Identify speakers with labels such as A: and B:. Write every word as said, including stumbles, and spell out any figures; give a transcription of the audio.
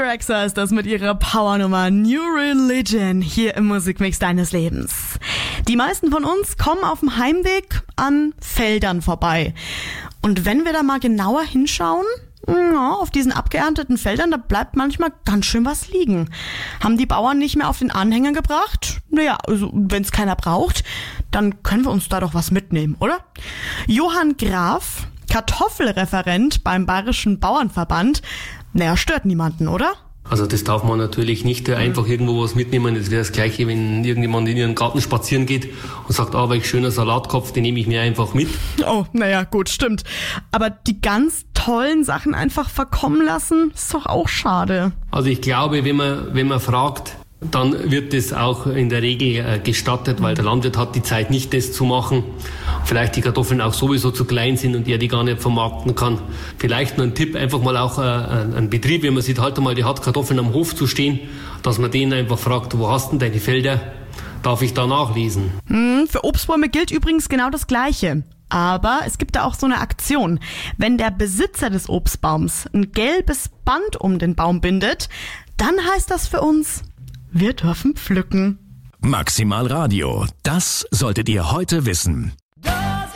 A: Rexha ist das mit ihrer Powernummer New Religion hier im Musikmix deines Lebens. Die meisten von uns kommen auf dem Heimweg an Feldern vorbei. Und wenn wir da mal genauer hinschauen, ja, auf diesen abgeernteten Feldern, da bleibt manchmal ganz schön was liegen. Haben die Bauern nicht mehr auf den Anhänger gebracht? Naja, also wenn es keiner braucht, dann können wir uns da doch was mitnehmen, oder? Johann Graf, Kartoffelreferent beim Bayerischen Bauernverband, naja, stört niemanden, oder?
B: Also das darf man natürlich nicht einfach irgendwo was mitnehmen. Das wäre das Gleiche, wenn irgendjemand in ihren Garten spazieren geht und sagt, ah, welch schöner Salatkopf, den nehme ich mir einfach mit.
A: Oh, naja, gut, stimmt. Aber die ganz tollen Sachen einfach verkommen lassen, ist doch auch schade.
B: Also ich glaube, wenn man, wenn man fragt, dann wird das auch in der Regel äh, gestattet, weil der Landwirt hat die Zeit nicht, das zu machen. Vielleicht die Kartoffeln auch sowieso zu klein sind und er die gar nicht vermarkten kann. Vielleicht nur ein Tipp, einfach mal auch äh, ein Betrieb, wenn man sieht, halt einmal, die hat Kartoffeln am Hof zu stehen, dass man den einfach fragt, wo hast denn deine Felder? Darf ich da nachlesen?
A: Hm, für Obstbäume gilt übrigens genau das Gleiche. Aber es gibt da auch so eine Aktion. Wenn der Besitzer des Obstbaums ein gelbes Band um den Baum bindet, dann heißt das für uns, wir dürfen pflücken.
C: Maximal Radio, das solltet ihr heute wissen.